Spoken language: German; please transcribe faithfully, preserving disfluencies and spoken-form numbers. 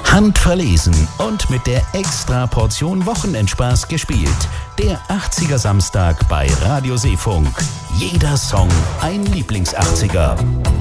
Handverlesen und mit der Extra-Portion Wochenendspaß gespielt. Der achtziger Samstag bei Radio Seefunk. Jeder Song ein Lieblings-achtziger.